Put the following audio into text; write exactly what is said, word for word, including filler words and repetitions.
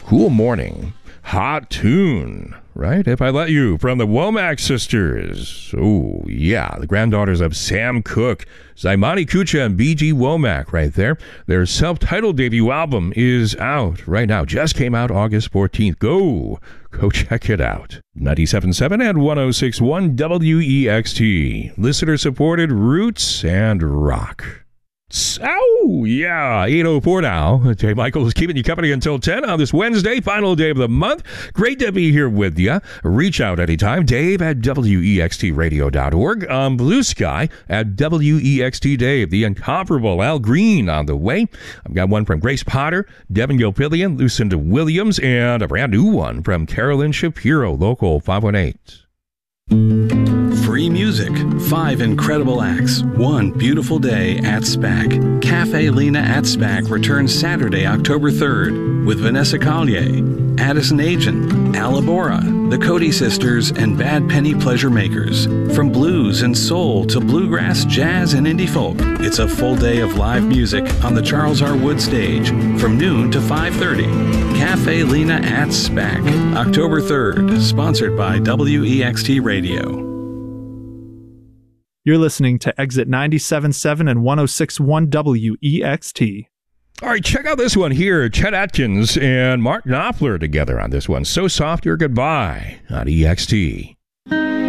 Cool Morning, Hot Tune, right? If I Let You, from the Womack Sisters. Oh, yeah, the granddaughters of Sam Cooke, Zaimani Kucha, and B G Womack right there. Their self-titled debut album is out right now. Just came out August fourteenth. Go! Go check it out. ninety-seven point seven and one oh six point one W E X T. Listener-supported roots and rock. Oh, yeah, eight oh four now. Dave Michael is keeping you company until ten on this Wednesday, final day of the month. Great to be here with you. Reach out anytime. Dave at W E X T radio dot org. On Blue Sky at W E X T Dave. The incomparable Al Green on the way. I've got one from Grace Potter, Devin Gilpillion, Lucinda Williams, and a brand new one from Carolyn Shapiro, Local five one eight. Free music, five incredible acts, one beautiful day at SPAC. Cafe Lena at SPAC returns Saturday, October third with Vanessa Collier, Addison Agent, Alabora, the Cody Sisters, and Bad Penny Pleasure Makers. From blues and soul to bluegrass, jazz, and indie folk, it's a full day of live music on the Charles R. Wood stage from noon to five thirty. Cafe Lena at SPAC, October third, sponsored by W E X T Radio. You're listening to Exit ninety-seven point seven and one oh six point one W E X T. All right, check out this one here. Chet Atkins and Mark Knopfler together on this one. So Soft Your Goodbye on E X T.